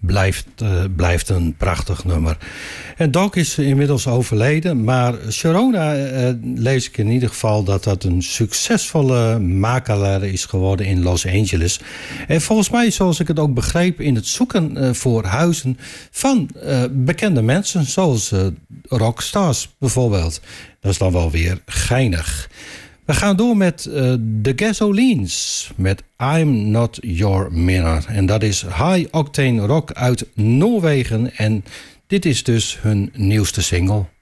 blijft een prachtig nummer. En Doc is inmiddels overleden, maar Sharona lees ik in ieder geval dat een succesvolle makelaar is geworden in Los Angeles. En volgens mij, zoals ik het ook begreep, in het zoeken voor huizen van bekende mensen, zoals rockstars bijvoorbeeld. Dat is dan wel weer geinig. We gaan door met The Gasolines met I'm Not Your Mirror. En dat is high-octane rock uit Noorwegen. En dit is dus hun nieuwste single.